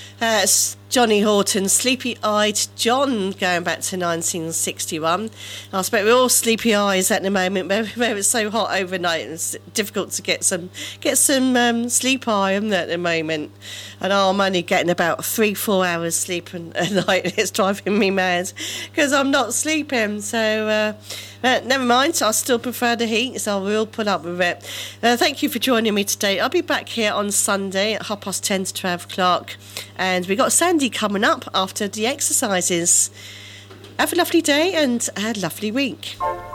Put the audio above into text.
Johnny Horton, Sleepy-Eyed John, going back to 1961. I suppose we're all sleepy eyes at the moment, where it's so hot overnight. It's difficult to get some sleep eye, isn't it, at the moment? And I'm only getting about 3-4 hours sleep a night. It's driving me mad because I'm not sleeping. So never mind. I still prefer the heat, so I will put up with it. Thank you for joining me today. I'll be back here on Sunday at 10:30 to 12 o'clock. And we got Sandy coming up after the exercises. Have a lovely day and a lovely week.